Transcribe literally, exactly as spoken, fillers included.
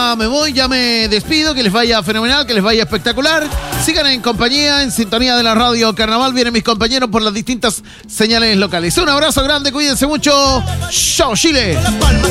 ya me voy, ya me despido, que les vaya fenomenal, que les vaya espectacular. Sigan en compañía, en sintonía de la Radio Carnaval. Vienen mis compañeros por las distintas señales locales. Un abrazo grande, cuídense mucho. ¡Chao, Chile!